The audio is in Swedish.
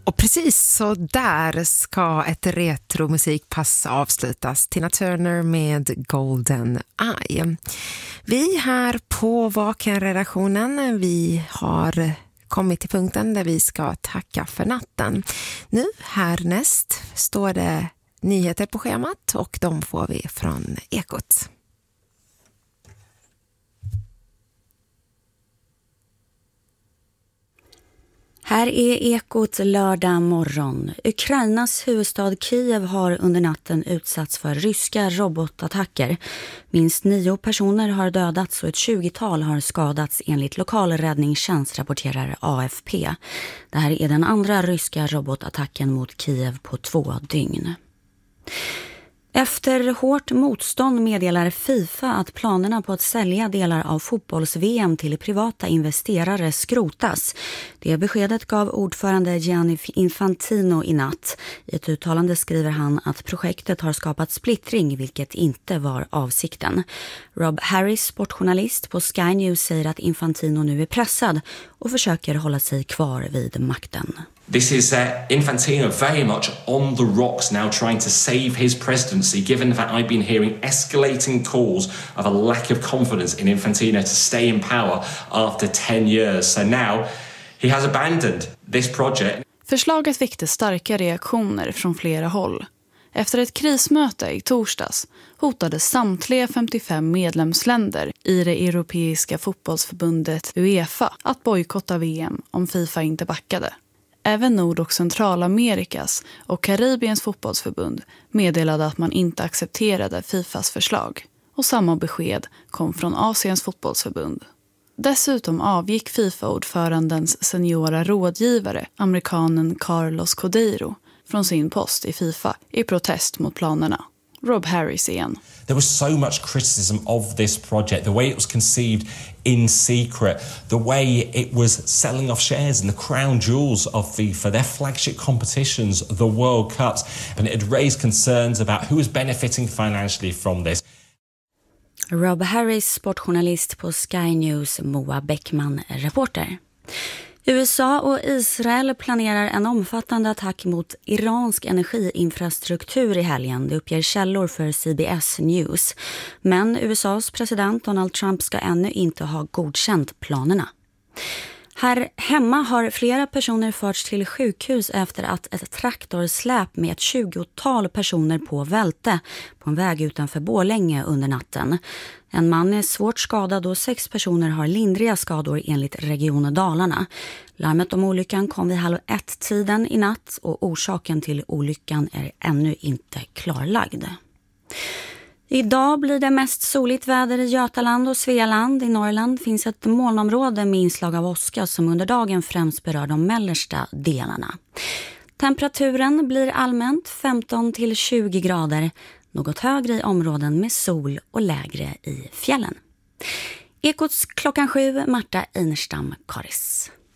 Och precis så där ska ett retromusikpass avslutas. Tina Turner med Golden Eye. Vi här på Vaken-redaktionen, vi har kommit till punkten där vi ska tacka för natten. Nu härnäst står det nyheter på schemat och de får vi från Ekot. Här är Ekot lördag morgon. Ukrainas huvudstad Kiev har under natten utsatts för ryska robotattacker. Minst 9 personer har dödats och ett 20-tal har skadats enligt lokal räddningstjänst, rapporterar AFP. Det här är den andra ryska robotattacken mot Kiev på 2 dygn. Efter hårt motstånd meddelar FIFA att planerna på att sälja delar av fotbolls-VM till privata investerare skrotas. Det beskedet gav ordförande Gianni Infantino i natt. I ett uttalande skriver han att projektet har skapat splittring, vilket inte var avsikten. Rob Harris, sportjournalist på Sky News, säger att Infantino nu är pressad och försöker hålla sig kvar vid makten. This is Infantino very much on the rocks now, trying to save his presidency, given that I've been hearing escalating calls of a lack of confidence in Infantino to stay in power after 10 years. So now he has abandoned this project. Förslaget väckte starka reaktioner från flera håll. Efter ett krismöte i torsdags hotade samtliga 55 medlemsländer i det europeiska fotbollsförbundet UEFA att bojkotta VM om FIFA inte backade. Även Nord- och Centralamerikas och Karibiens fotbollsförbund meddelade att man inte accepterade FIFAs förslag. Och samma besked kom från Asiens fotbollsförbund. Dessutom avgick FIFA-ordförandens seniora rådgivare, amerikanen Carlos Cordeiro, från sin post i FIFA i protest mot planerna. Rob Harris igen. There was so much criticism of this project, the way it was conceived in secret, the way it was selling off shares in the crown jewels of FIFA, their flagship competitions, the World Cups, and it had raised concerns about who was benefiting financially from this. Rob Harris, sportjournalist på Sky News, Moa Bäckman, reporter. USA och Israel planerar en omfattande attack mot iransk energiinfrastruktur i helgen. Det uppger källor för CBS News. Men USAs president Donald Trump ska ännu inte ha godkänt planerna. Här hemma har flera personer förts till sjukhus efter att ett traktorsläp med ett 20-tal personer på välte på en väg utanför Borlänge under natten. En man är svårt skadad och 6 personer har lindriga skador enligt Region Dalarna. Larmet om olyckan kom vid 12:30 i natt och orsaken till olyckan är ännu inte klarlagd. Idag blir det mest soligt väder i Götaland och Svealand. I Norrland finns ett molnområde med inslag av åska som under dagen främst berör de mellersta delarna. Temperaturen blir allmänt 15-20 grader, något högre i områden med sol och lägre i fjällen. Ekots klockan 7, Marta Einerstam, Karis.